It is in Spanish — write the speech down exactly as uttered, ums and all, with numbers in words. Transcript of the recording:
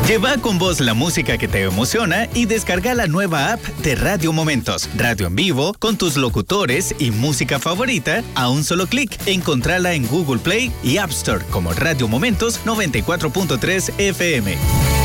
Lleva con vos la música que te emociona y descarga la nueva app de Radio Momentos. Radio en vivo, con tus locutores y música favorita a un solo clic. Encontrala en Google Play y App Store como Radio Momentos noventa y cuatro punto tres F M.